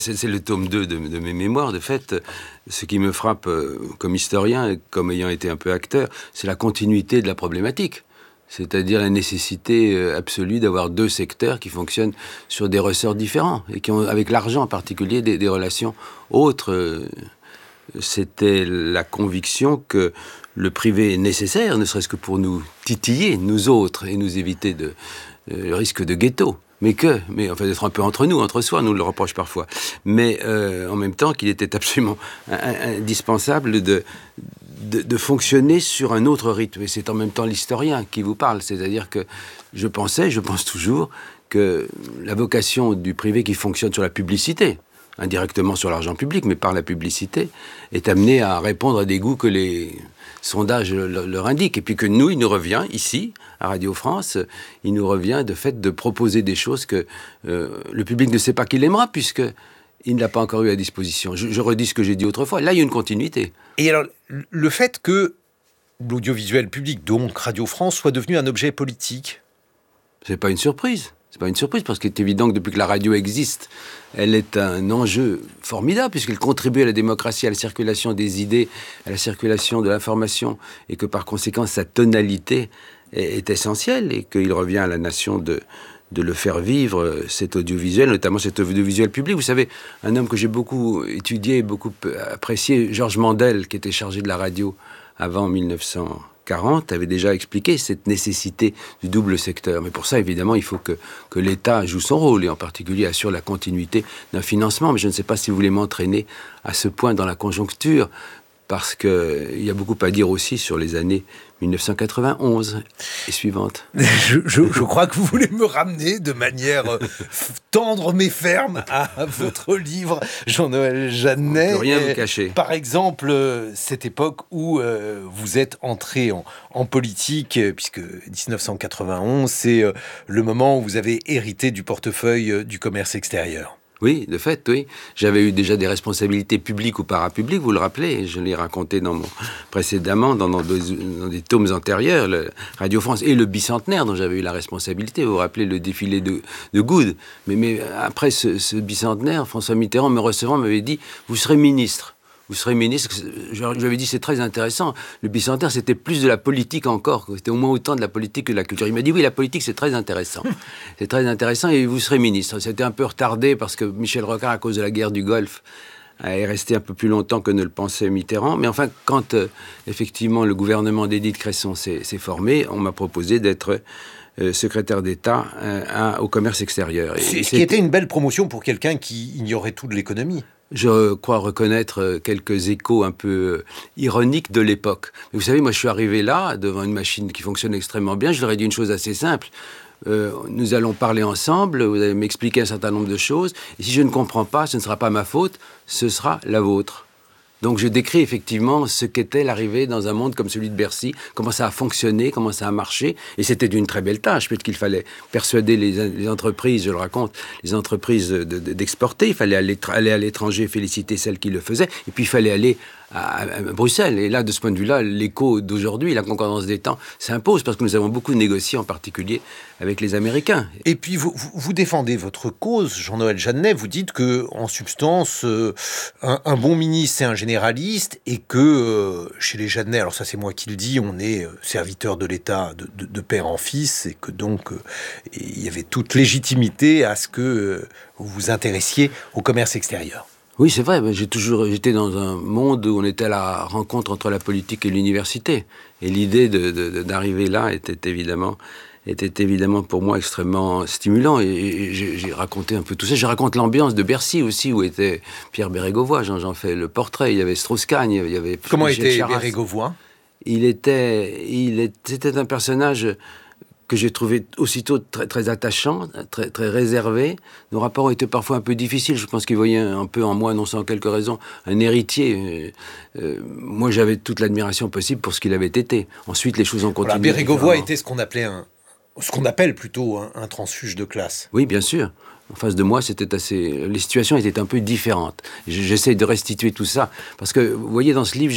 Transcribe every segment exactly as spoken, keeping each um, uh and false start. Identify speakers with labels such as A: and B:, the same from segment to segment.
A: C'est, c'est le tome deux de, de mes mémoires. De fait, ce qui me frappe euh, comme historien et comme ayant été un peu acteur, c'est la continuité de la problématique. C'est-à-dire la nécessité euh, absolue d'avoir deux secteurs qui fonctionnent sur des ressorts différents et qui ont, avec l'argent en particulier, des, des relations autres. Euh, c'était la conviction que le privé est nécessaire, ne serait-ce que pour nous titiller, nous autres, et nous éviter de, euh, le risque de ghetto. Mais que, mais enfin d'être un peu entre nous, entre soi, nous le reproche parfois. Mais euh, en même temps qu'il était absolument indispensable de, de, de fonctionner sur un autre rythme. Et c'est en même temps l'historien qui vous parle. C'est-à-dire que je pensais, je pense toujours, que la vocation du privé qui fonctionne sur la publicité, indirectement sur l'argent public, mais par la publicité, est amenée à répondre à des goûts que les sondages leur indiquent. Et puis que nous, il nous revient, ici, à Radio France, il nous revient de fait de proposer des choses que euh, le public ne sait pas qu'il aimera, puisqu'il ne l'a pas encore eu à disposition. Je, je redis ce que j'ai dit autrefois. Là, il y a une continuité.
B: Et alors, le fait que l'audiovisuel public, donc Radio France, soit devenu un objet politique?
A: C'est pas une surprise. C'est pas une surprise, parce qu'il est évident que depuis que la radio existe, elle est un enjeu formidable, puisqu'elle contribue à la démocratie, à la circulation des idées, à la circulation de l'information, et que par conséquent, sa tonalité est, est essentielle, et qu'il revient à la nation de, de le faire vivre, cet audiovisuel, notamment cet audiovisuel public. Vous savez, un homme que j'ai beaucoup étudié, beaucoup apprécié, Georges Mandel, qui était chargé de la radio avant mille neuf cent quarante, avait déjà expliqué cette nécessité du double secteur. Mais pour ça, évidemment, il faut que, que l'État joue son rôle, et en particulier assure la continuité d'un financement. Mais je ne sais pas si vous voulez m'entraîner à ce point dans la conjoncture, parce qu'il y a beaucoup à dire aussi sur les années mille neuf cent quatre-vingt-onze et suivantes.
B: Je, je, je crois que vous voulez me ramener de manière tendre mais ferme à votre livre, Jean-Noël Jeannet.
A: On ne peut rien vous cacher.
B: Par exemple, cette époque où euh, vous êtes entré en, en politique, puisque dix-neuf cent quatre-vingt-onze, c'est euh, le moment où vous avez hérité du portefeuille du commerce extérieur.
A: Oui, de fait, oui. J'avais eu déjà des responsabilités publiques ou parapubliques, vous le rappelez, je l'ai raconté dans mon, précédemment, dans, dans, des, dans des tomes antérieurs, le Radio France et le bicentenaire dont j'avais eu la responsabilité. Vous vous rappelez le défilé de, de Goude. Mais, mais après ce, ce bicentenaire, François Mitterrand, me recevant, m'avait dit « Vous serez ministre ». Vous serez ministre, je lui avais dit c'est très intéressant. Le bicentenaire, c'était plus de la politique encore. C'était au moins autant de la politique que de la culture. Il m'a dit oui, la politique, c'est très intéressant. C'est très intéressant et vous serez ministre. C'était un peu retardé parce que Michel Rocard, à cause de la guerre du Golfe, est resté un peu plus longtemps que ne le pensait Mitterrand. Mais enfin, quand euh, effectivement le gouvernement d'Édith Cresson s'est, s'est formé, on m'a proposé d'être euh, secrétaire d'État euh, à, au commerce extérieur. Et,
B: c'est, ce qui était une belle promotion pour quelqu'un qui ignorait tout de l'économie.
A: Je crois reconnaître quelques échos un peu ironiques de l'époque. Mais vous savez, moi, je suis arrivé là, devant une machine qui fonctionne extrêmement bien. Je leur ai dit une chose assez simple. Euh, nous allons parler ensemble, vous allez m'expliquer un certain nombre de choses. Et si je ne comprends pas, ce ne sera pas ma faute, ce sera la vôtre. Donc je décris effectivement ce qu'était l'arrivée dans un monde comme celui de Bercy, comment ça a fonctionné, comment ça a marché, et c'était d'une très belle tâche, puisqu'il fallait persuader les, les entreprises, je le raconte, les entreprises de, de, d'exporter, il fallait aller, aller à l'étranger, féliciter celles qui le faisaient, et puis il fallait aller à, à Bruxelles. Et là, de ce point de vue-là, l'écho d'aujourd'hui, la concordance des temps s'impose, parce que nous avons beaucoup négocié, en particulier avec les Américains.
B: Et puis vous, vous défendez votre cause, Jean-Noël Jeannet, vous dites que, en substance, euh, un, un bon ministre, c'est un généraliste, et que euh, chez les Jeannet, alors ça c'est moi qui le dis, on est serviteur de l'État de, de, de père en fils, et que donc euh, il y avait toute légitimité à ce que euh, vous vous intéressiez au commerce extérieur.
A: Oui, c'est vrai. J'ai toujours, j'étais dans un monde où on était à la rencontre entre la politique et l'université. Et l'idée de, de, d'arriver là était évidemment, était évidemment pour moi extrêmement stimulant. Et, et j'ai, j'ai raconté un peu tout ça. Je raconte l'ambiance de Bercy aussi, où était Pierre Bérégovoy. J'en, j'en fais le portrait. Il y avait Strauss-Kahn, il y avait...
B: Comment Michel était Charras. Bérégovoy ?
A: Il était, il était... C'était un personnage que j'ai trouvé aussitôt très, très attachant, très, très réservé. Nos rapports étaient parfois un peu difficiles. Je pense qu'il voyait un peu en moi, non sans quelques raisons, un héritier. Euh, euh, moi, j'avais toute l'admiration possible pour ce qu'il avait été. Ensuite, les choses ont continué.
B: Voilà, Bérégovoy était ce qu'on appelait un, ce qu'on appelle plutôt un, un transfuge de classe.
A: Oui, bien sûr. En face de moi, c'était assez... les situations étaient un peu différentes. J'essaie de restituer tout ça. Parce que, vous voyez, dans ce livre, j'ai,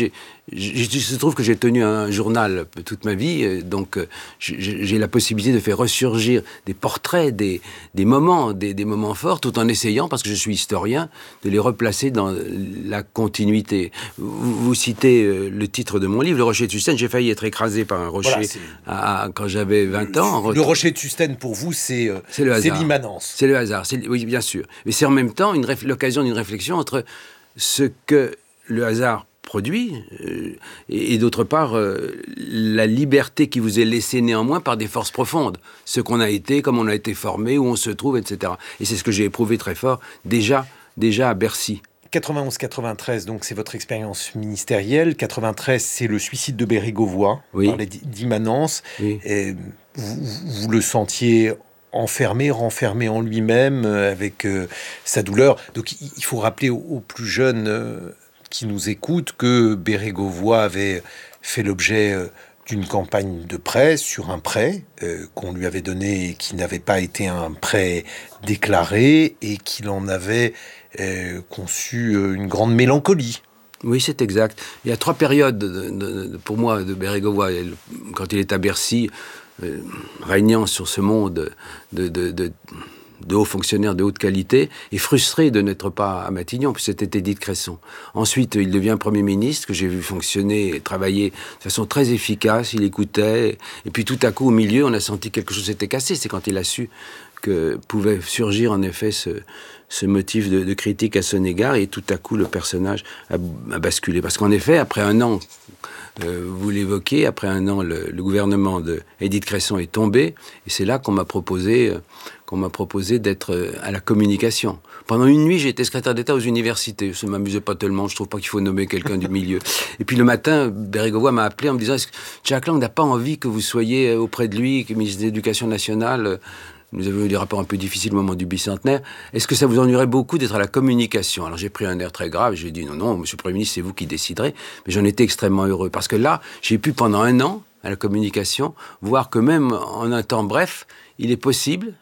A: Il se trouve que j'ai tenu un journal toute ma vie, donc j'ai la possibilité de faire ressurgir des portraits, des, des moments, des, des moments forts, tout en essayant, parce que je suis historien, de les replacer dans la continuité. Vous, vous citez le titre de mon livre, Le Rocher de Sustène. J'ai failli être écrasé par un rocher voilà, à, quand j'avais vingt ans.
B: Le Rocher de Sustène, pour vous, c'est l'immanence.
A: C'est le hasard, oui, bien sûr. Mais c'est en même temps l'occasion d'une réflexion entre ce que le hasard produit, euh, et, et d'autre part, euh, la liberté qui vous est laissée néanmoins par des forces profondes. Ce qu'on a été, comme on a été formé, où on se trouve, et cetera. Et c'est ce que j'ai éprouvé très fort, déjà, déjà à Bercy.
B: quatre-vingt-onze quatre-vingt-treize, donc c'est votre expérience ministérielle. quatre-vingt-treize, c'est le suicide de Bérégovoy.
A: Oui.
B: On parlait d'immanence.
A: Oui.
B: Et vous, vous le sentiez enfermé, renfermé en lui-même, euh, avec euh, sa douleur. Donc il faut rappeler aux, aux plus jeunes euh, qui nous écoutent que Bérégovoy avait fait l'objet euh, d'une campagne de presse sur un prêt euh, qu'on lui avait donné et qui n'avait pas été un prêt déclaré et qu'il en avait euh, conçu euh, une grande mélancolie.
A: Oui, c'est exact. Il y a trois périodes de, de, de, pour moi de Bérégovoy. Quand il est à Bercy, euh, régnant sur ce monde de, de, de, de hauts fonctionnaires de haute qualité, et frustré de n'être pas à Matignon, puis c'était Édith Cresson. Ensuite, il devient Premier ministre, que j'ai vu fonctionner et travailler de façon très efficace, il écoutait, et puis tout à coup, au milieu, on a senti que quelque chose s'était cassé. C'est quand il a su que pouvait surgir en effet ce, ce motif de, de critique à son égard, et tout à coup, le personnage a, a basculé. Parce qu'en effet, après un an, Euh, vous l'évoquez, après un an, le, le gouvernement d'Édith Cresson est tombé, et c'est là qu'on m'a proposé, euh, qu'on m'a proposé d'être euh, à la communication. Pendant une nuit, j'ai été secrétaire d'État aux universités. Ça ne m'amusait pas tellement, je trouve pas qu'il faut nommer quelqu'un du milieu. Et puis le matin, Bérégovoy m'a appelé en me disant « Est-ce que Jack Lang n'a pas envie que vous soyez auprès de lui, ministre de l'Éducation nationale ?» Nous avions eu des rapports un peu difficiles au moment du bicentenaire. Est-ce que ça vous ennuierait beaucoup d'être à la communication? Alors j'ai pris un air très grave, j'ai dit non, non, monsieur le Premier ministre, c'est vous qui déciderez. Mais j'en étais extrêmement heureux, parce que là, j'ai pu pendant un an, à la communication, voir que même en un temps bref, il est possible,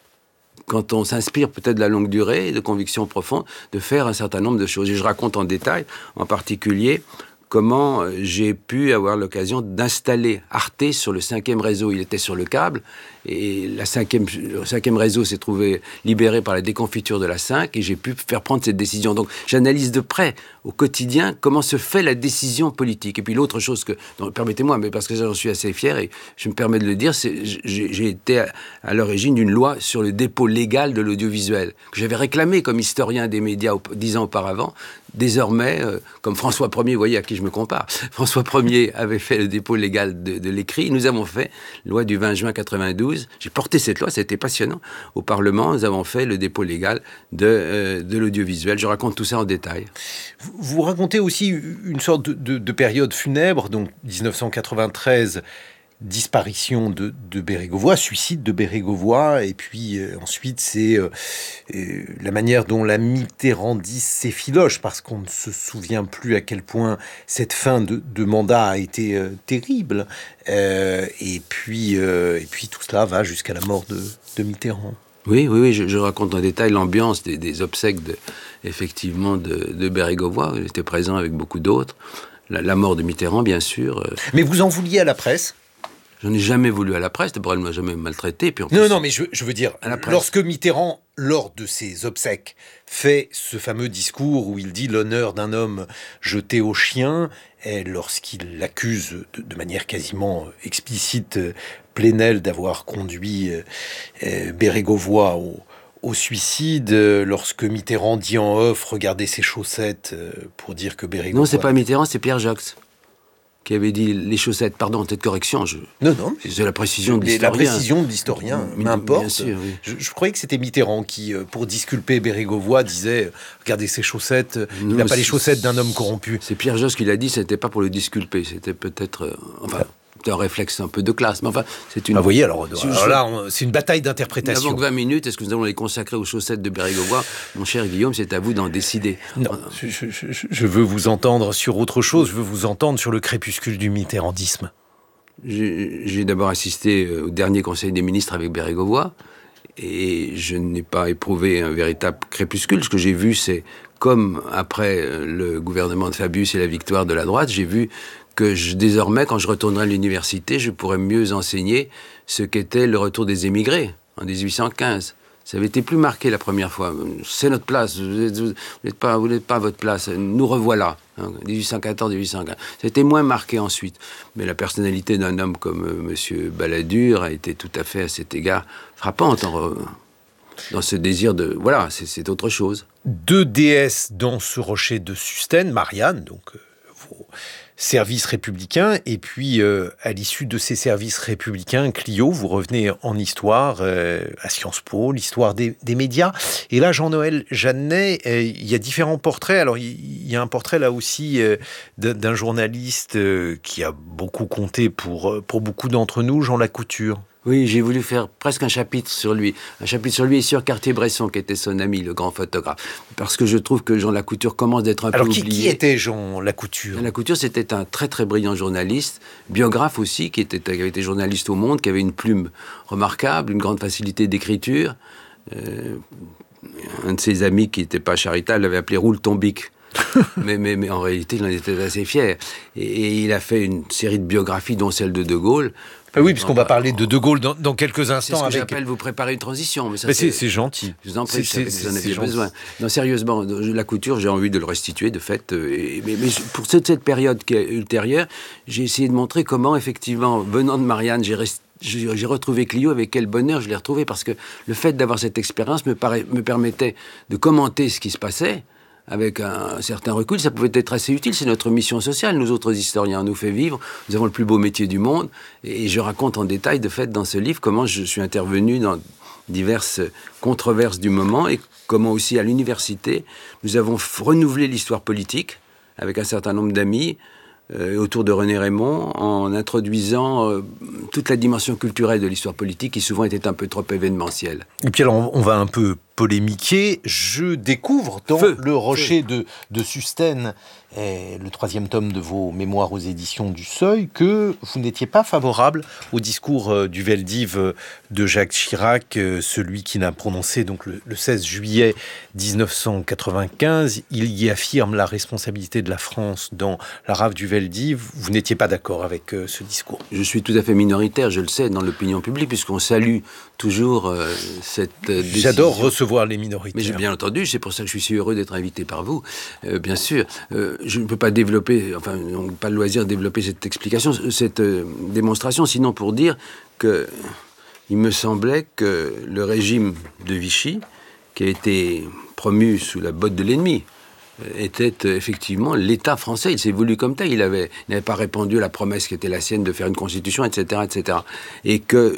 A: quand on s'inspire peut-être de la longue durée et de convictions profondes, de faire un certain nombre de choses. Et je raconte en détail, en particulier, comment j'ai pu avoir l'occasion d'installer Arte sur le cinquième réseau. Il était sur le câble, et la cinquième, le cinquième réseau s'est trouvé libéré par la déconfiture de la cinq, et j'ai pu faire prendre cette décision. Donc j'analyse de près, au quotidien, comment se fait la décision politique. Et puis l'autre chose que, permettez-moi, mais parce que j'en suis assez fier, et je me permets de le dire, c'est j'ai, j'ai été à, à l'origine d'une loi sur le dépôt légal de l'audiovisuel, que j'avais réclamé comme historien des médias dix ans auparavant. Désormais, euh, comme François Ier, vous voyez à qui je me compare, François Ier avait fait le dépôt légal de, de l'écrit, nous avons fait, loi du vingt juin quatre-vingt-douze, j'ai porté cette loi, c'était passionnant, au Parlement, nous avons fait le dépôt légal de, euh, de l'audiovisuel. Je raconte tout ça en détail.
B: Vous, vous racontez aussi une sorte de, de, de période funèbre, donc dix-neuf cent quatre-vingt-treize, disparition de, de Bérégovoy, suicide de Bérégovoy, et puis euh, ensuite c'est euh, euh, la manière dont la mitterrandise s'effiloche, parce qu'on ne se souvient plus à quel point cette fin de, de mandat a été euh, terrible, euh, et puis euh, et puis tout cela va jusqu'à la mort de, de Mitterrand.
A: Oui, oui, oui, je, je raconte en détail l'ambiance des, des obsèques de, effectivement de, de Bérégovoy. J'étais présent avec beaucoup d'autres. La, la mort de Mitterrand, bien sûr. Euh...
B: Mais vous en vouliez à la presse ?
A: J'en ai jamais voulu à la presse, d'abord elle ne m'a jamais maltraité. Puis en plus,
B: non, non, mais je, je veux dire, lorsque Mitterrand, lors de ses obsèques, fait ce fameux discours où il dit l'honneur d'un homme jeté aux chiens, et lorsqu'il l'accuse de, de manière quasiment explicite Plenel d'avoir conduit euh, Bérégovoy au, au suicide, lorsque Mitterrand dit en off, regardez ses chaussettes, pour dire que Bérégovoy...
A: Non, c'est pas Mitterrand, c'est Pierre Joxe qui avait dit les chaussettes, pardon, peut-être correction. Je...
B: Non, non.
A: C'est la précision de l'historien.
B: La précision de l'historien, m'importe.
A: Bien sûr, oui.
B: je, je croyais que c'était Mitterrand qui, pour disculper Bérégovoy, disait « Regardez ses chaussettes, non, il n'a pas les chaussettes d'un homme corrompu. »
A: C'est Pierre Josse qui l'a dit, c'était pas pour le disculper, c'était peut-être... Euh, enfin, un réflexe un peu de classe, mais enfin, c'est une...
B: Ah, vous voyez, alors, alors là, on, c'est une bataille d'interprétation.
A: Nous avons que vingt minutes, est-ce que nous allons les consacrer aux chaussettes de Bérégovoy? Mon cher Guillaume, c'est à vous d'en décider.
B: Non, je, je, je veux vous entendre sur autre chose, je veux vous entendre sur le crépuscule du mitterrandisme.
A: J'ai, j'ai d'abord assisté au dernier Conseil des ministres avec Bérégovoy, et je n'ai pas éprouvé un véritable crépuscule. Ce que j'ai vu, c'est comme après le gouvernement de Fabius et la victoire de la droite, j'ai vu que je, désormais, quand je retournerai à l'université, je pourrais mieux enseigner ce qu'était le retour des émigrés en dix-huit cent quinze. Ça avait été plus marqué la première fois. C'est notre place, vous n'êtes pas, vous n'êtes pas à votre place, nous revoilà. Hein, dix-huit cent quatorze dix-huit cent quinze. Ça a été moins marqué ensuite. Mais la personnalité d'un homme comme euh, M. Balladur a été tout à fait, à cet égard, frappante en, dans ce désir de... Voilà, c'est, c'est autre chose.
B: Deux déesses dans ce rocher de Sustène, Marianne, donc euh, vos services républicains, et puis euh, à l'issue de ces services républicains, Clio, vous revenez en histoire, euh, à Sciences Po, l'histoire des, des médias. Et là, Jean-Noël Jeannet, euh, il y a différents portraits. Alors, il, il y a un portrait là aussi euh, d'un, d'un journaliste euh, qui a beaucoup compté pour, pour beaucoup d'entre nous, Jean Lacouture.
A: Oui, j'ai voulu faire presque un chapitre sur lui. Un chapitre sur lui et sur Cartier-Bresson, qui était son ami, le grand photographe. Parce que je trouve que Jean Lacouture commence d'être un
B: Alors,
A: peu
B: qui,
A: oublié.
B: qui était Jean Lacouture ?
A: Jean Lacouture, c'était un très très brillant journaliste, biographe aussi, qui, était, qui avait été journaliste au Monde, qui avait une plume remarquable, une grande facilité d'écriture. Euh, un de ses amis qui n'était pas charitable l'avait appelé Roule ton bic. mais, mais, mais en réalité, il en était assez fier. Et, et il a fait une série de biographies, dont celle de De Gaulle.
B: Ah oui, puisqu'on va parler de De Gaulle dans, dans quelques instants.
A: C'est ce que
B: avec...
A: j'appelle vous préparer une transition. Mais, ça,
B: mais
A: c'est,
B: c'est, c'est gentil.
A: Je vous en prie,
B: c'est,
A: je
B: c'est,
A: vous en
B: c'est
A: avais
B: gentil.
A: besoin. Non, sérieusement, Lacouture, j'ai envie de le restituer, de fait. Et, mais, mais pour cette, cette période qui est ultérieure, j'ai essayé de montrer comment, effectivement, venant de Marianne, j'ai resté J'ai, j'ai retrouvé Clio, avec quel bonheur je l'ai retrouvé, parce que le fait d'avoir cette expérience me, paraît, me permettait de commenter ce qui se passait avec un, un certain recul. Ça pouvait être assez utile, c'est notre mission sociale. Nous autres historiens, on nous fait vivre, nous avons le plus beau métier du monde, et je raconte en détail, de fait, dans ce livre, comment je suis intervenu dans diverses controverses du moment, et comment aussi, à l'université, nous avons renouvelé l'histoire politique, avec un certain nombre d'amis, Euh, autour de René Raymond, en introduisant euh, toute la dimension culturelle de l'histoire politique, qui souvent était un peu trop événementielle.
B: Et puis alors, on, on va un peu polémiquer. Je découvre dans Feu. le rocher Feu. de, de Sustène, et le troisième tome de vos mémoires aux éditions du Seuil, que vous n'étiez pas favorable au discours euh, du Veldiv euh, de Jacques Chirac, euh, celui qui l'a prononcé donc le, le seize juillet dix-neuf cent quatre-vingt-quinze. Il y affirme la responsabilité de la France dans la rafle du Veldiv. Vous n'étiez pas d'accord avec euh, ce discours ?
A: Je suis tout à fait minoritaire, je le sais, dans l'opinion publique, puisqu'on salue toujours euh, cette euh, décision.
B: J'adore recevoir les minorités.
A: Mais j'ai bien entendu, c'est pour ça que je suis si heureux d'être invité par vous, euh, bien sûr. Euh, je ne peux pas développer, enfin, on n'a pas le loisir de développer cette explication, cette euh, démonstration, sinon pour dire que il me semblait que le régime de Vichy, qui a été promu sous la botte de l'ennemi, était euh, effectivement l'État français. Il s'est voulu comme tel. Il avait, il n'avait pas répondu à la promesse qui était la sienne de faire une constitution, et cetera, et cetera. Et que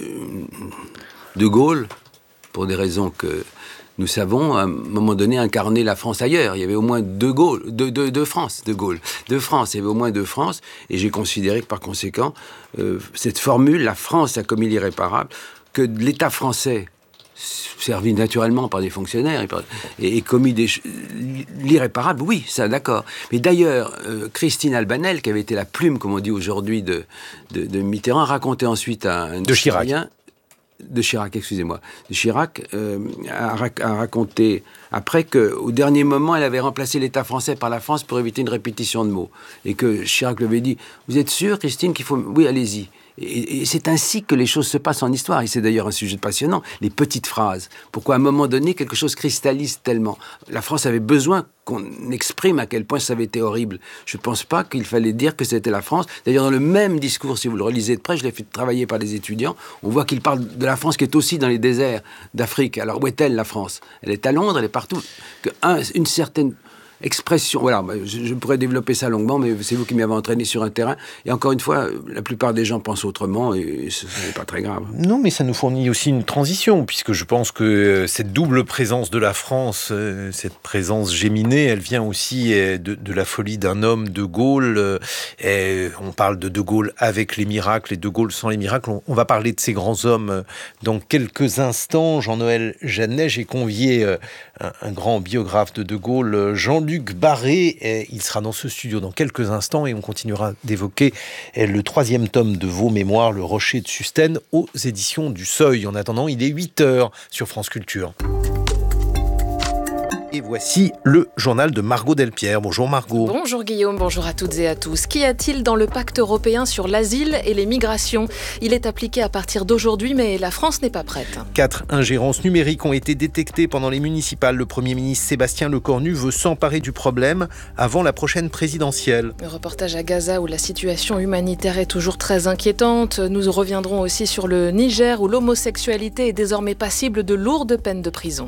A: De Gaulle, pour des raisons que nous savons, à un moment donné, incarner la France ailleurs. Il y avait au moins deux Gaulle, deux, deux, deux France, de Gaulle, deux France. Il y avait au moins deux France, et j'ai considéré que par conséquent, euh, cette formule, la France a commis l'irréparable, que l'État français, servi naturellement par des fonctionnaires, et, et commis des, l'irréparable, oui, ça, d'accord. Mais d'ailleurs, euh, Christine Albanel, qui avait été la plume, comme on dit aujourd'hui, de, de, de Mitterrand, racontait ensuite à un
B: de Chirac.
A: Historien, de Chirac, excusez-moi, de Chirac, euh, a, a raconté après qu'au dernier moment, elle avait remplacé l'État français par la France pour éviter une répétition de mots. Et que Chirac lui avait dit, vous êtes sûre, Christine, qu'il faut... Oui, allez-y. Et, et c'est ainsi que les choses se passent en histoire. Et c'est d'ailleurs un sujet passionnant, les petites phrases. Pourquoi à un moment donné, quelque chose cristallise tellement. La France avait besoin qu'on exprime à quel point ça avait été horrible. Je ne pense pas qu'il fallait dire que c'était la France. D'ailleurs, dans le même discours, si vous le relisez de près, je l'ai fait travailler par des étudiants, on voit qu'il parle de la France qui est aussi dans les déserts d'Afrique. Alors, où est-elle, la France ? Elle est à Londres, elle est partout. Que un, une certaine... expression, voilà, je, je pourrais développer ça longuement, mais c'est vous qui m'avez entraîné sur un terrain. Et encore une fois, la plupart des gens pensent autrement, et ce n'est pas très grave.
B: Non, mais ça nous fournit aussi une transition, puisque je pense que cette double présence de la France, cette présence géminée, elle vient aussi de, de la folie d'un homme, De Gaulle. Et on parle de De Gaulle avec les miracles et De Gaulle sans les miracles. On, on va parler de ces grands hommes dans quelques instants. Jean-Noël Jeannet, j'ai convié un, un grand biographe de De Gaulle, Jean-Luc Luc Barré, il sera dans ce studio dans quelques instants et on continuera d'évoquer le troisième tome de vos mémoires, Le Rocher de Sustène, aux éditions du Seuil. En attendant, il est huit heures sur France Culture. Et voici le journal de Margot Delpierre. Bonjour Margot.
C: Bonjour Guillaume, bonjour à toutes et à tous. Qu'y a-t-il dans le pacte européen sur l'asile et les migrations ? Il est appliqué à partir d'aujourd'hui, mais la France n'est pas prête.
B: Quatre ingérences numériques ont été détectées pendant les municipales. Le Premier ministre Sébastien Lecornu veut s'emparer du problème avant la prochaine présidentielle.
C: Le reportage à Gaza où la situation humanitaire est toujours très inquiétante. Nous reviendrons aussi sur le Niger où l'homosexualité est désormais passible de lourdes peines de prison.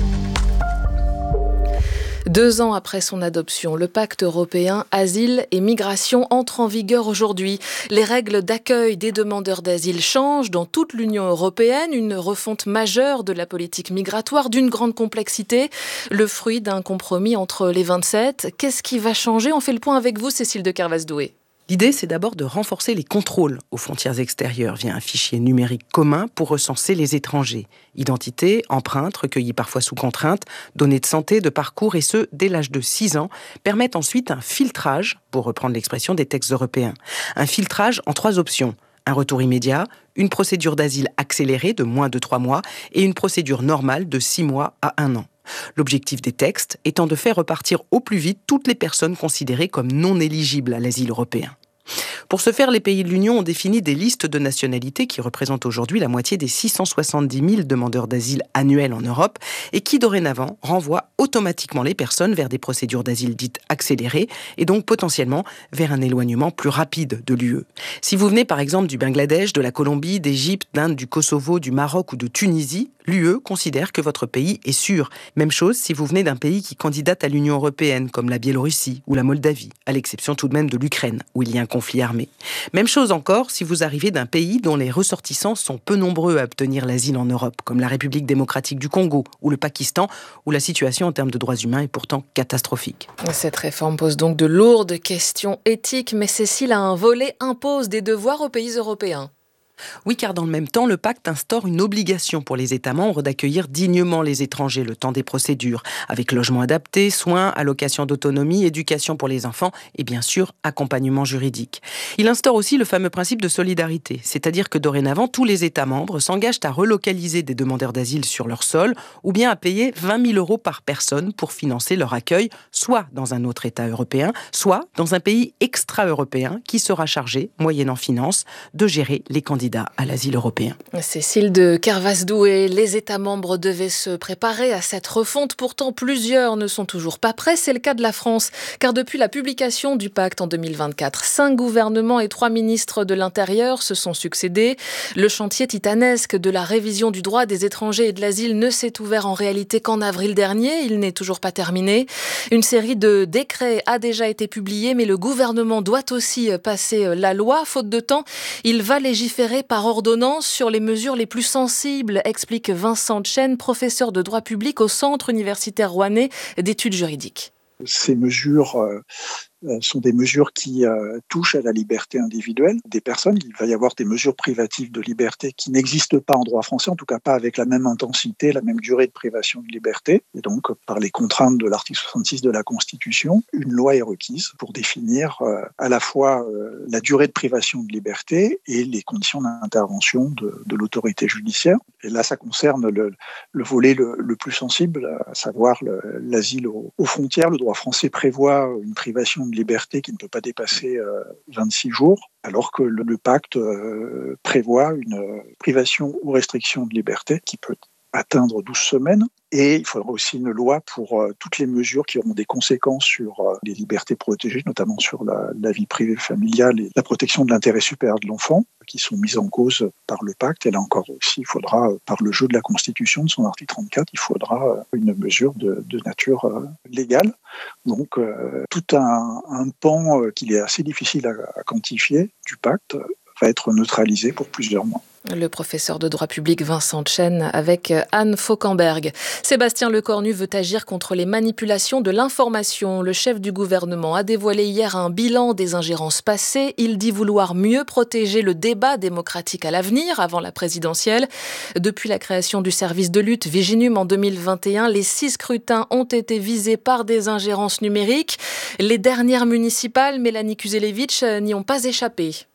C: Deux ans après son adoption, le pacte européen Asile et Migration entre en vigueur aujourd'hui. Les règles d'accueil des demandeurs d'asile changent dans toute l'Union européenne, une refonte majeure de la politique migratoire d'une grande complexité, le fruit d'un compromis entre les vingt-sept. Qu'est-ce qui va changer ? On fait le point avec vous, Cécile de Kervas-Doué.
D: L'idée, c'est d'abord de renforcer les contrôles aux frontières extérieures via un fichier numérique commun pour recenser les étrangers. Identité, empreintes, recueillies parfois sous contrainte, données de santé, de parcours, et ce, dès l'âge de six ans, permettent ensuite un filtrage, pour reprendre l'expression des textes européens. Un filtrage en trois options. Un retour immédiat, une procédure d'asile accélérée de moins de trois mois et une procédure normale de six mois à un an. L'objectif des textes étant de faire repartir au plus vite toutes les personnes considérées comme non éligibles à l'asile européen. Pour ce faire, les pays de l'Union ont défini des listes de nationalités qui représentent aujourd'hui la moitié des six cent soixante-dix mille demandeurs d'asile annuels en Europe et qui, dorénavant, renvoient automatiquement les personnes vers des procédures d'asile dites accélérées et donc potentiellement vers un éloignement plus rapide de l'U E. Si vous venez par exemple du Bangladesh, de la Colombie, d'Égypte, d'Inde, du Kosovo, du Maroc ou de Tunisie, l'U E considère que votre pays est sûr. Même chose si vous venez d'un pays qui candidate à l'Union européenne, comme la Biélorussie ou la Moldavie, à l'exception tout de même de l'Ukraine, où il y a un conflit armé. Même chose encore si vous arrivez d'un pays dont les ressortissants sont peu nombreux à obtenir l'asile en Europe, comme la République démocratique du Congo ou le Pakistan, où la situation en termes de droits humains est pourtant catastrophique.
C: Cette réforme pose donc de lourdes questions éthiques, mais Cécile, a un volet impose des devoirs aux pays européens.
D: Oui, car dans le même temps, le pacte instaure une obligation pour les États membres d'accueillir dignement les étrangers le temps des procédures, avec logement adapté, soins, allocation d'autonomie, éducation pour les enfants et bien sûr accompagnement juridique. Il instaure aussi le fameux principe de solidarité, c'est-à-dire que dorénavant, tous les États membres s'engagent à relocaliser des demandeurs d'asile sur leur sol ou bien à payer vingt mille euros par personne pour financer leur accueil, soit dans un autre État européen, soit dans un pays extra-européen qui sera chargé, moyennant finance, de gérer les candidats à l'asile européen.
C: Cécile de Kervas-Doué, les États membres devaient se préparer à cette refonte. Pourtant, plusieurs ne sont toujours pas prêts. C'est le cas de la France, car depuis la publication du pacte en deux mille vingt-quatre, cinq gouvernements et trois ministres de l'Intérieur se sont succédés. Le chantier titanesque de la révision du droit des étrangers et de l'asile ne s'est ouvert en réalité qu'en avril dernier. Il n'est toujours pas terminé. Une série de décrets a déjà été publiée, mais le gouvernement doit aussi passer la loi. Faute de temps, il va légiférer par ordonnance sur les mesures les plus sensibles, explique Vincent Chen, professeur de droit public au Centre universitaire rouennais d'études juridiques.
E: Ces mesures euh, sont des mesures qui euh, touchent à la liberté individuelle des personnes. Il va y avoir des mesures privatives de liberté qui n'existent pas en droit français, en tout cas pas avec la même intensité, la même durée de privation de liberté. Et donc, par les contraintes de l'article soixante-six de la Constitution, une loi est requise pour définir euh, à la fois euh, la durée de privation de liberté et les conditions d'intervention de, de l'autorité judiciaire. Et là, ça concerne le, le volet le, le plus sensible, à savoir le, l'asile aux, aux frontières. Le droit français prévoit une privation de liberté qui ne peut pas dépasser euh, vingt-six jours, alors que le, le pacte euh, prévoit une euh, privation ou restriction de liberté qui peut atteindre douze semaines. Et il faudra aussi une loi pour euh, toutes les mesures qui auront des conséquences sur euh, les libertés protégées, notamment sur la, la vie privée familiale et la protection de l'intérêt supérieur de l'enfant, qui sont mises en cause par le pacte. Et là encore aussi, il faudra, euh, par le jeu de la Constitution, de son article trente-quatre, il faudra euh, une mesure de, de nature euh, légale. Donc, euh, tout un, un pan euh, qu'il est assez difficile à, à quantifier du pacte euh, va être neutralisé pour plusieurs mois.
C: Le professeur de droit public Vincent Chen avec Anne Fauquemberg. Sébastien Lecornu veut agir contre les manipulations de l'information. Le chef du gouvernement a dévoilé hier un bilan des ingérences passées. Il dit vouloir mieux protéger le débat démocratique à l'avenir, avant la présidentielle. Depuis la création du service de lutte Viginum en deux mille vingt et un, les six scrutins ont été visés par des ingérences numériques. Les dernières municipales, Mélanie Kuzelevitch, n'y ont pas échappé.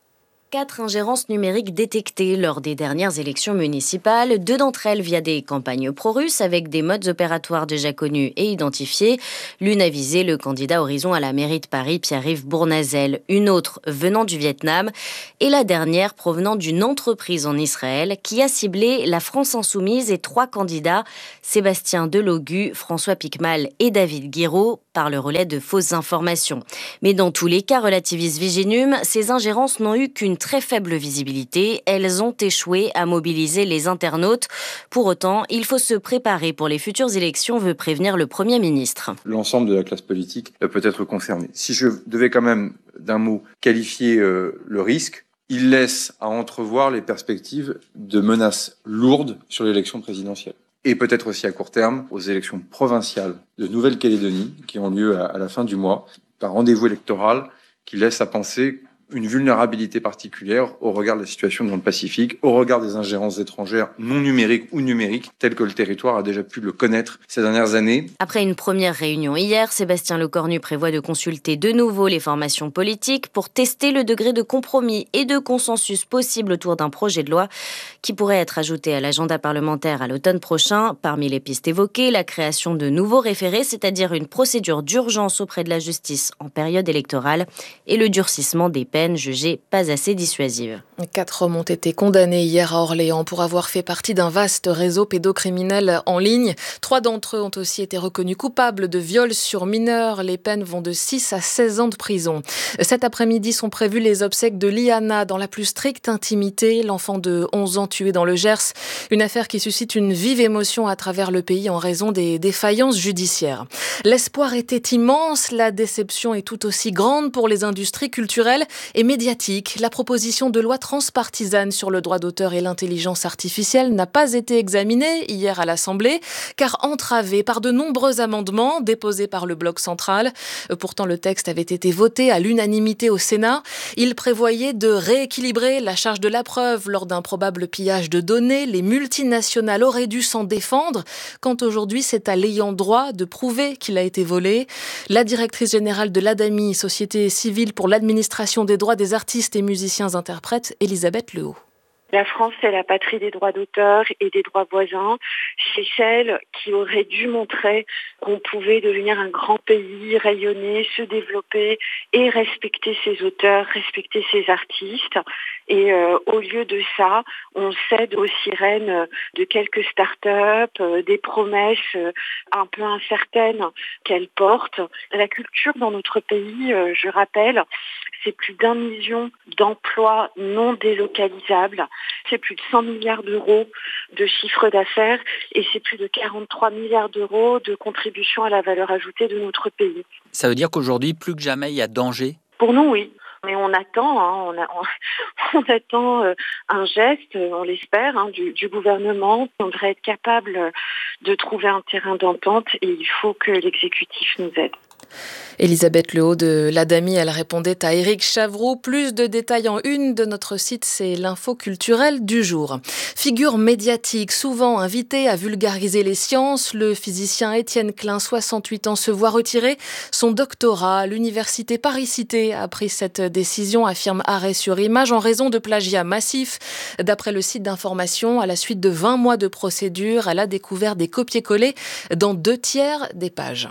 F: Quatre ingérences numériques détectées lors des dernières élections municipales, deux d'entre elles via des campagnes pro-russes avec des modes opératoires déjà connus et identifiés. L'une a visé le candidat Horizon à la mairie de Paris, Pierre-Yves Bournazel, une autre venant du Vietnam et la dernière provenant d'une entreprise en Israël qui a ciblé la France Insoumise et trois candidats, Sébastien Delogu, François Piquemal et David Guiraud, par le relais de fausses informations. Mais dans tous les cas, relativise Viginum, ces ingérences n'ont eu qu'une très faible visibilité. Elles ont échoué à mobiliser les internautes. Pour autant, il faut se préparer pour les futures élections, veut prévenir le Premier ministre.
G: L'ensemble de la classe politique peut être concernée. Si je devais quand même, d'un mot, qualifier euh, le risque, il laisse à entrevoir les perspectives de menaces lourdes sur l'élection présidentielle. Et peut-être aussi à court terme aux élections provinciales de Nouvelle-Calédonie qui ont lieu à, à la fin du mois, un rendez-vous électoral qui laisse à penser une vulnérabilité particulière au regard de la situation dans le Pacifique, au regard des ingérences étrangères non numériques ou numériques, telles que le territoire a déjà pu le connaître ces dernières années.
F: Après une première réunion hier, Sébastien Lecornu prévoit de consulter de nouveau les formations politiques pour tester le degré de compromis et de consensus possible autour d'un projet de loi qui pourrait être ajouté à l'agenda parlementaire à l'automne prochain. Parmi les pistes évoquées, la création de nouveaux référés, c'est-à-dire une procédure d'urgence auprès de la justice en période électorale, et le durcissement des peines jugées pas assez dissuasives.
C: Quatre hommes ont été condamnés hier à Orléans pour avoir fait partie d'un vaste réseau pédocriminel en ligne. Trois d'entre eux ont aussi été reconnus coupables de viol sur mineurs. Les peines vont de six à seize ans de prison. Cet après-midi sont prévues les obsèques de Liana dans la plus stricte intimité. L'enfant de onze ans tué dans le Gers. Une affaire qui suscite une vive émotion à travers le pays en raison des défaillances judiciaires. L'espoir était immense, la déception est tout aussi grande pour les industries culturelles et médiatiques. La proposition de loi transpartisane sur le droit d'auteur et l'intelligence artificielle n'a pas été examinée hier à l'Assemblée, car entravée par de nombreux amendements déposés par le Bloc central. Pourtant, le texte avait été voté à l'unanimité au Sénat. Il prévoyait de rééquilibrer la charge de la preuve lors d'un probable pillage de données. Les multinationales auraient dû s'en défendre, quand aujourd'hui c'est à l'ayant droit de prouver qu'il a été volé. La directrice générale de l'A D A M I, Société civile pour l'administration des droits des artistes et musiciens-interprètes, Elisabeth Lehaut.
H: La France, c'est la patrie des droits d'auteur et des droits voisins. C'est celle qui aurait dû montrer qu'on pouvait devenir un grand pays, rayonner, se développer et respecter ses auteurs, respecter ses artistes. Et euh, au lieu de ça, on cède aux sirènes de quelques start-up, euh, des promesses euh, un peu incertaines qu'elles portent. La culture dans notre pays, euh, je rappelle, c'est plus d'un million d'emplois non délocalisables. C'est plus de cent milliards d'euros de chiffre d'affaires et c'est plus de quarante-trois milliards d'euros de contribution à la valeur ajoutée de notre pays.
I: Ça veut dire qu'aujourd'hui, plus que jamais, il y a danger ?
H: Pour nous, oui. Mais on attend, hein, on, a, on, on attend euh, un geste, on l'espère, hein, du, du gouvernement. On devrait être capable de trouver un terrain d'entente et il faut que l'exécutif nous aide.
C: Elisabeth Lehaut de l'A D A M I, elle répondait à Éric Chavroux. Plus de détails en une de notre site, c'est l'info culturelle du jour. Figure médiatique, souvent invité à vulgariser les sciences, le physicien Étienne Klein, soixante-huit ans, se voit retirer son doctorat. L'université Paris-Cité a pris cette décision, affirme Arrêt sur Image, en raison de plagiat massif. D'après le site d'information, à la suite de vingt mois de procédure, elle a découvert des copier-coller dans deux tiers des pages.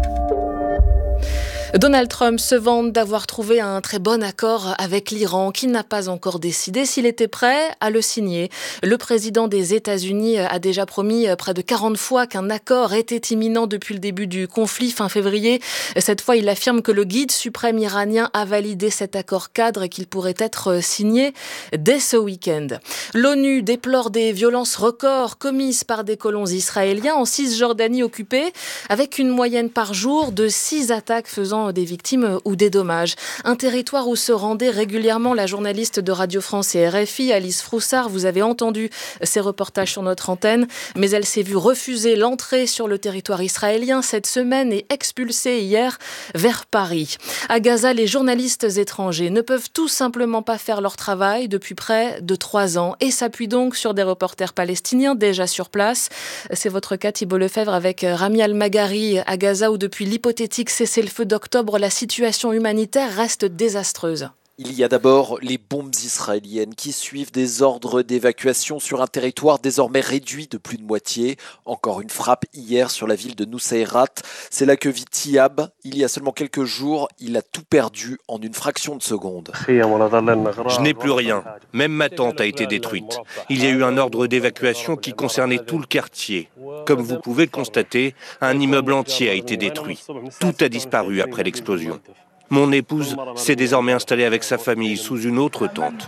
C: Donald Trump se vante d'avoir trouvé un très bon accord avec l'Iran, qui n'a pas encore décidé s'il était prêt à le signer. Le président des États-Unis a déjà promis près de quarante fois qu'un accord était imminent depuis le début du conflit fin février. Cette fois, il affirme que le guide suprême iranien a validé cet accord cadre et qu'il pourrait être signé dès ce week-end. L'ONU déplore des violences records commises par des colons israéliens en Cisjordanie occupée, avec une moyenne par jour de six attaques faisant des victimes ou des dommages. Un territoire où se rendait régulièrement la journaliste de Radio France et R F I, Alice Froussard. Vous avez entendu ses reportages sur notre antenne, mais elle s'est vue refuser l'entrée sur le territoire israélien cette semaine et expulsée hier vers Paris. À Gaza, les journalistes étrangers ne peuvent tout simplement pas faire leur travail depuis près de trois ans et s'appuient donc sur des reporters palestiniens déjà sur place. C'est votre cas, Thibault Lefebvre, avec Rami Al-Maghari à Gaza, où depuis l'hypothétique cessez-le-feu d'octobre, la situation humanitaire reste désastreuse.
J: Il y a d'abord les bombes israéliennes qui suivent des ordres d'évacuation sur un territoire désormais réduit de plus de moitié. Encore une frappe hier sur la ville de Nusayrat. C'est là que vit Tiab. Il y a seulement quelques jours, il a tout perdu en une fraction de seconde.
K: Je n'ai plus rien. Même ma tente a été détruite. Il y a eu un ordre d'évacuation qui concernait tout le quartier. Comme vous pouvez le constater, un immeuble entier a été détruit. Tout a disparu après l'explosion. Mon épouse s'est désormais installée avec sa famille sous une autre tente.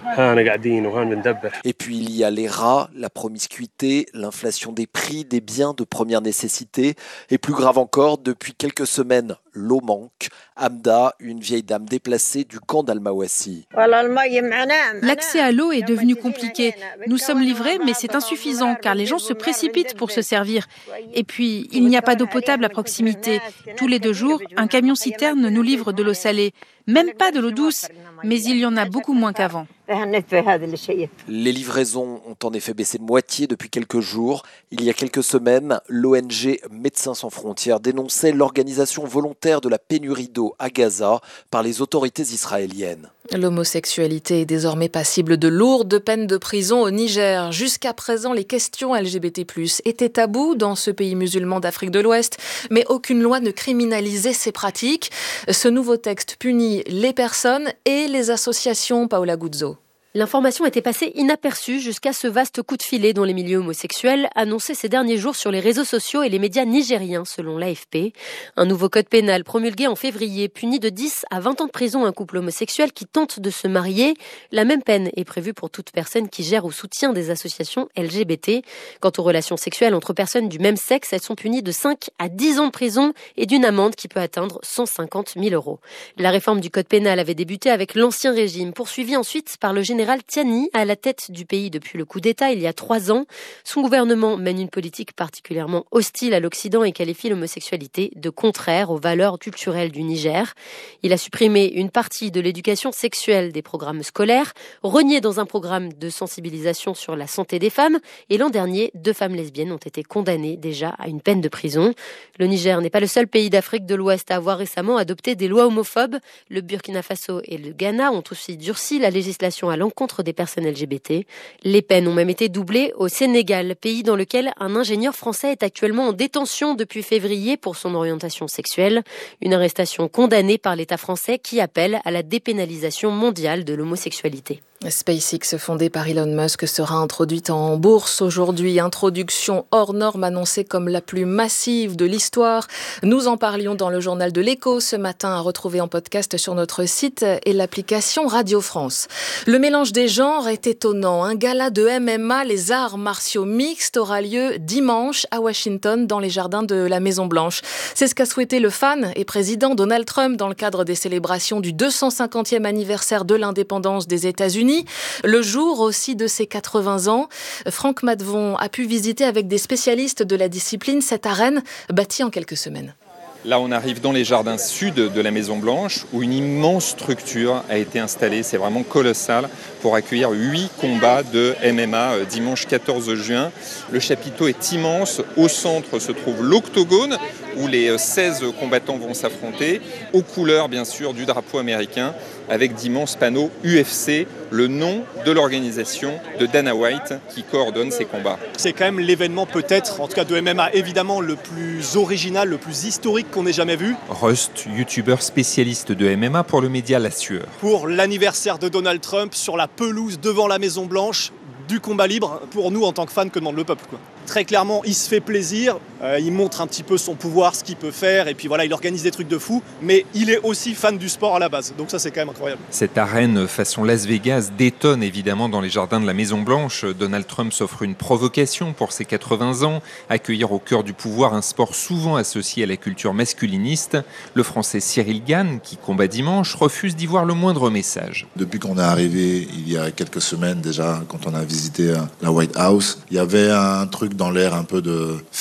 J: Et puis il y a les rats, la promiscuité, l'inflation des prix des biens de première nécessité. Et plus grave encore, depuis quelques semaines, l'eau manque. Hamda, une vieille dame déplacée du camp d'Al-Mawassi.
L: L'accès à l'eau est devenu compliqué. Nous sommes livrés, mais c'est insuffisant car les gens se précipitent pour se servir. Et puis, il n'y a pas d'eau potable à proximité. Tous les deux jours, un camion-citerne nous livre de l'eau salée. Même pas de l'eau douce, mais il y en a beaucoup moins qu'avant.
J: Les livraisons ont en effet baissé de moitié depuis quelques jours. Il y a quelques semaines, l'O N G Médecins sans frontières dénonçait l'organisation volontaire de la pénurie d'eau à Gaza par les autorités israéliennes.
C: L'homosexualité est désormais passible de lourdes peines de prison au Niger. Jusqu'à présent, les questions L G B T plus, étaient tabous dans ce pays musulman d'Afrique de l'Ouest, mais aucune loi ne criminalisait ces pratiques. Ce nouveau texte punit les personnes et les associations. Paola Guzzo.
M: L'information était passée inaperçue jusqu'à ce vaste coup de filet dont les milieux homosexuels annonçaient ces derniers jours sur les réseaux sociaux et les médias nigériens, selon l'A F P. Un nouveau code pénal promulgué en février punit de dix à vingt ans de prison un couple homosexuel qui tente de se marier. La même peine est prévue pour toute personne qui gère ou soutient des associations L G B T. Quant aux relations sexuelles entre personnes du même sexe, elles sont punies de cinq à dix ans de prison et d'une amende qui peut atteindre cent cinquante mille euros. La réforme du code pénal avait débuté avec l'Ancien Régime, poursuivie ensuite par le général Tiani, à la tête du pays depuis le coup d'État il y a trois ans. Son gouvernement mène une politique particulièrement hostile à l'Occident et qualifie l'homosexualité de contraire aux valeurs culturelles du Niger. Il a supprimé une partie de l'éducation sexuelle des programmes scolaires, renié dans un programme de sensibilisation sur la santé des femmes, et l'an dernier, deux femmes lesbiennes ont été condamnées déjà à une peine de prison. Le Niger n'est pas le seul pays d'Afrique de l'Ouest à avoir récemment adopté des lois homophobes. Le Burkina Faso et le Ghana ont aussi durci la législation à l'encontre contre des personnes L G B T. Les peines ont même été doublées au Sénégal, pays dans lequel un ingénieur français est actuellement en détention depuis février pour son orientation sexuelle. Une arrestation condamnée par l'État français qui appelle à la dépénalisation mondiale de l'homosexualité.
C: SpaceX, fondée par Elon Musk, sera introduite en bourse aujourd'hui. Introduction hors norme annoncée comme la plus massive de l'histoire. Nous en parlions dans le journal de l'Écho ce matin, à retrouver en podcast sur notre site et l'application Radio France. Le mélange des genres est étonnant. Un gala de M M A, les arts martiaux mixtes, aura lieu dimanche à Washington, dans les jardins de la Maison-Blanche. C'est ce qu'a souhaité le fan et président Donald Trump dans le cadre des célébrations du deux cent cinquantième anniversaire de l'indépendance des États-Unis. Le jour aussi de ses quatre-vingts ans, Franck Madvon a pu visiter avec des spécialistes de la discipline cette arène bâtie en quelques semaines.
N: Là, on arrive dans les jardins sud de la Maison-Blanche où une immense structure a été installée. C'est vraiment colossal pour accueillir huit combats de M M A dimanche quatorze juin. Le chapiteau est immense. Au centre se trouve l'octogone où les seize combattants vont s'affronter, aux couleurs bien sûr du drapeau américain, avec d'immenses panneaux U F C, le nom de l'organisation de Dana White qui coordonne ces combats.
O: C'est quand même l'événement peut-être, en tout cas de M M A, évidemment le plus original, le plus historique qu'on ait jamais vu.
N: Rust, youtubeur spécialiste de M M A pour le média La Sueur.
O: Pour l'anniversaire de Donald Trump sur la pelouse devant la Maison Blanche, du combat libre pour nous en tant que fans, que demande le peuple, quoi. Très clairement, il se fait plaisir, euh, il montre un petit peu son pouvoir, ce qu'il peut faire, et puis voilà, il organise des trucs de fou, mais il est aussi fan du sport à la base, donc ça c'est quand même incroyable.
N: Cette arène façon Las Vegas détonne évidemment dans les jardins de la Maison-Blanche. Donald Trump s'offre une provocation pour ses quatre-vingts ans, accueillir au cœur du pouvoir un sport souvent associé à la culture masculiniste. Le Français Cyril Gane, qui combat dimanche, refuse d'y voir le moindre message.
P: Depuis qu'on est arrivé, il y a quelques semaines déjà, quand on a visité la White House, il y avait un truc dans l'air un peu de festif.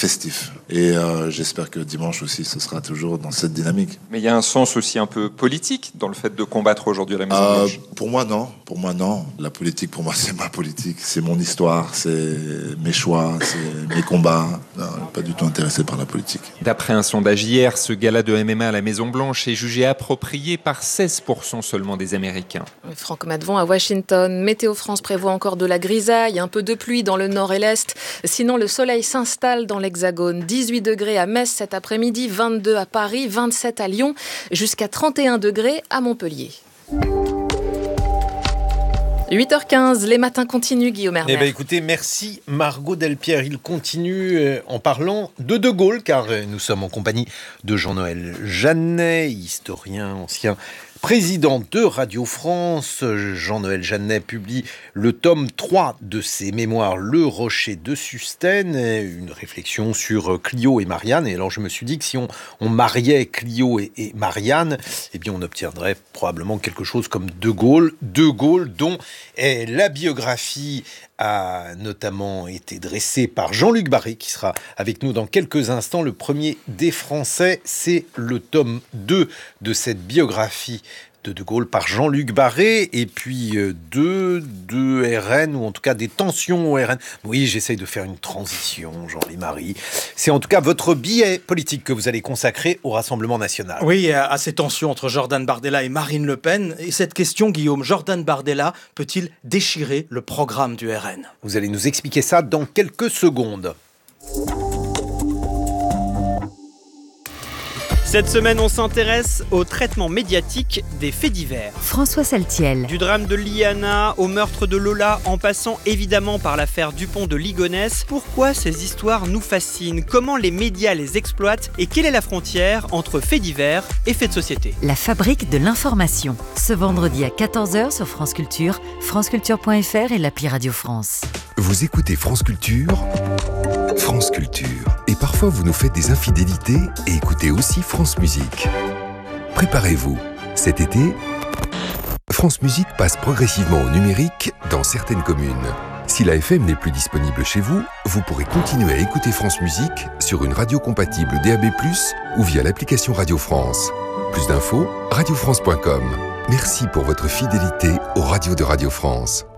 P: positif. Et euh, j'espère que dimanche aussi, ce sera toujours dans cette dynamique.
N: Mais il y a un sens aussi un peu politique dans le fait de combattre aujourd'hui la Maison-Blanche.
P: Euh, pour moi, non. Pour moi, non. La politique, pour moi, c'est ma politique. C'est mon histoire, c'est mes choix, c'est mes combats. Non, je ne suis pas du tout intéressé par la politique.
N: D'après un sondage hier, ce gala de M M A à la Maison-Blanche est jugé approprié par seize pour cent seulement des Américains.
C: Franck Madvon à Washington. Météo France prévoit encore de la grisaille, un peu de pluie dans le nord et l'est. Sinon, le soleil s'installe dans l'Hexagone. dix-huit degrés à Metz cet après-midi, vingt-deux à Paris, vingt-sept à Lyon, jusqu'à trente et un degrés à Montpellier. huit heures quinze, les matins continuent, Guillaume Erner.
B: Eh bien, écoutez, merci Margot Delpierre. Il continue euh, en parlant de De Gaulle, car euh, nous sommes en compagnie de Jean-Noël Jeannet, historien, ancien président de Radio France. Jean-Noël Jeannet publie le tome trois de ses mémoires, Le Rocher de Sustène, une réflexion sur Clio et Marianne. Et alors je me suis dit que si on, on mariait Clio et, et Marianne, eh bien on obtiendrait probablement quelque chose comme De Gaulle. De Gaulle, dont est la biographie a notamment été dressée par Jean-Luc Barré, qui sera avec nous dans quelques instants. Le premier des Français, c'est le tome deux de cette biographie de De Gaulle par Jean-Luc Barré, et puis euh, de, de R N, ou en tout cas des tensions au R N. Oui, j'essaye de faire une transition, Jean-Louis Marie. C'est en tout cas votre billet politique que vous allez consacrer au Rassemblement national.
Q: Oui, à, à ces tensions entre Jordan Bardella et Marine Le Pen. Et cette question, Guillaume, Jordan Bardella peut-il déchirer le programme du R N ?
B: Vous allez nous expliquer ça dans quelques secondes.
R: Cette semaine, on s'intéresse au traitement médiatique des faits divers.
S: François Saltiel.
R: Du drame de Liana au meurtre de Lola, en passant évidemment par l'affaire Dupont de Ligonnès. Pourquoi ces histoires nous fascinent ? Comment les médias les exploitent ? Et quelle est la frontière entre faits divers et faits de société ?
S: La fabrique de l'information. Ce vendredi à quatorze heures sur France Culture, franceculture point f r et l'appli Radio France.
T: Vous écoutez France Culture, France Culture. Et parfois vous nous faites des infidélités et écoutez aussi France Musique. Préparez-vous, cet été, France Musique passe progressivement au numérique dans certaines communes. Si la F M n'est plus disponible chez vous, vous pourrez continuer à écouter France Musique sur une radio compatible D A B plus, ou via l'application Radio France. Plus d'infos, radio france point com. Merci pour votre fidélité aux radios de Radio France.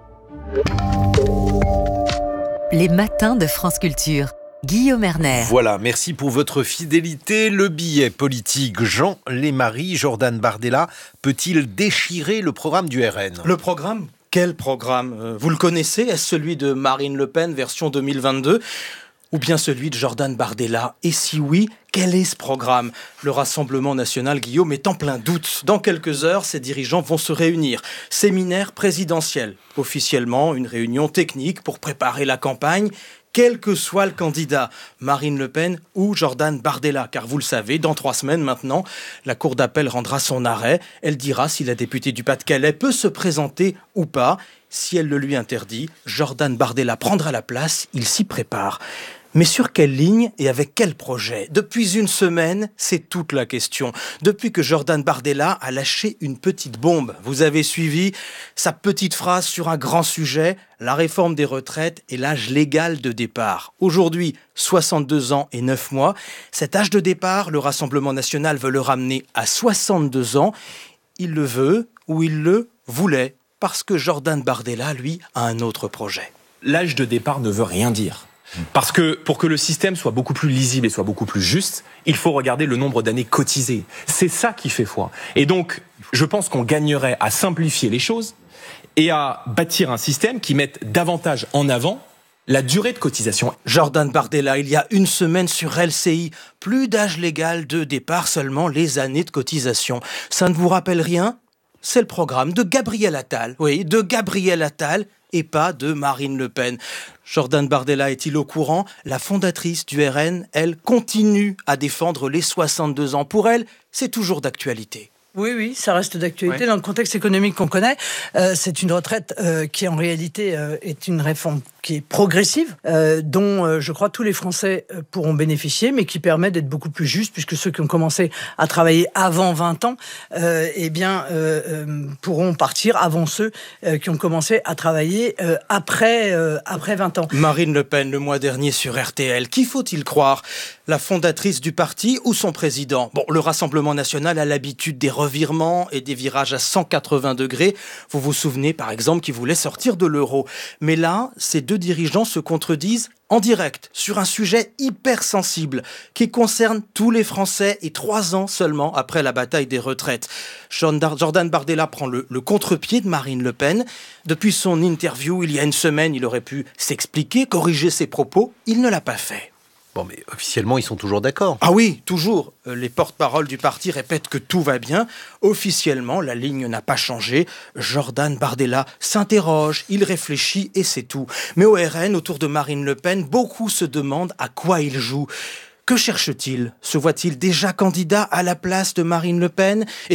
S: Les matins de France Culture. Guillaume Erner.
B: Voilà, merci pour votre fidélité. Le billet politique Jean Lémarie, Jordan Bardella, peut-il déchirer le programme du R N ?
Q: Le programme ? Quel programme ? Vous le connaissez ? Est-ce celui de Marine Le Pen, version deux mille vingt-deux ? Ou bien celui de Jordan Bardella ? Et si oui, quel est ce programme ? Le Rassemblement national, Guillaume, est en plein doute. Dans quelques heures, ses dirigeants vont se réunir. Séminaire présidentiel. Officiellement, une réunion technique pour préparer la campagne, quel que soit le candidat, Marine Le Pen ou Jordan Bardella. Car vous le savez, dans trois semaines maintenant, la Cour d'appel rendra son arrêt. Elle dira si la députée du Pas-de-Calais peut se présenter ou pas. Si elle le lui interdit, Jordan Bardella prendra la place, il s'y prépare. Mais sur quelle ligne et avec quel projet ? Depuis une semaine, c'est toute la question. Depuis que Jordan Bardella a lâché une petite bombe. Vous avez suivi sa petite phrase sur un grand sujet, la réforme des retraites et l'âge légal de départ. Aujourd'hui, soixante-deux ans et neuf mois. Cet âge de départ, le Rassemblement national veut le ramener à soixante-deux ans. Il le veut ou il le voulait, parce que Jordan Bardella, lui, a un autre projet.
U: L'âge de départ ne veut rien dire. Parce que pour que le système soit beaucoup plus lisible et soit beaucoup plus juste, il faut regarder le nombre d'années cotisées. C'est ça qui fait foi. Et donc, je pense qu'on gagnerait à simplifier les choses et à bâtir un système qui mette davantage en avant la durée de cotisation.
Q: Jordan Bardella, il y a une semaine sur L C I, plus d'âge légal de départ, seulement les années de cotisation. Ça ne vous rappelle rien ? C'est le programme de Gabriel Attal. Oui, de Gabriel Attal et pas de Marine Le Pen. Jordan Bardella est-il au courant ? La fondatrice du R N, elle, continue à défendre les soixante-deux ans. Pour elle, c'est toujours d'actualité.
V: Oui, oui, ça reste d'actualité.
Q: Ouais.
V: Dans le contexte économique qu'on connaît, euh, c'est une retraite euh, qui, en réalité, euh, est une réforme qui est progressive, euh, dont euh, je crois tous les Français euh, pourront bénéficier, mais qui permet d'être beaucoup plus juste, puisque ceux qui ont commencé à travailler avant vingt ans, euh, eh bien, euh, euh, pourront partir avant ceux euh, qui ont commencé à travailler euh, après, euh, après vingt ans.
Q: Marine Le Pen, le mois dernier sur R T L, qui faut-il croire ? La fondatrice du parti ou son président? Bon, le Rassemblement national a l'habitude des revirements et des virages à cent quatre-vingts degrés. Vous vous souvenez par exemple qu'il voulait sortir de l'euro. Mais là, ces deux dirigeants se contredisent en direct, sur un sujet hyper sensible, qui concerne tous les Français et trois ans seulement après la bataille des retraites. Jordan Bardella prend le, le contre-pied de Marine Le Pen. Depuis son interview, il y a une semaine, il aurait pu s'expliquer, corriger ses propos. Il ne l'a pas fait.
B: Bon, mais officiellement, ils sont toujours d'accord.
Q: Ah oui, toujours. Les porte-paroles du parti répètent que tout va bien. Officiellement, la ligne n'a pas changé. Jordan Bardella s'interroge, il réfléchit et c'est tout. Mais au R N, autour de Marine Le Pen, beaucoup se demandent à quoi il joue. Que cherche-t-il? Se voit-il déjà candidat à la place de Marine Le Pen? Et